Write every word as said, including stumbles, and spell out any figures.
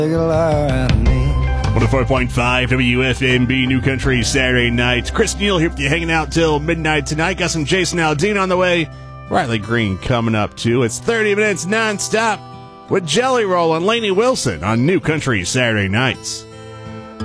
one oh four point five W F M B New Country Saturday night. Chris Neal here with you, hanging out till midnight tonight. Got some Jason Aldean on the way. Riley Green coming up too. It's thirty minutes nonstop with Jelly Roll and Lainey Wilson on New Country Saturday nights.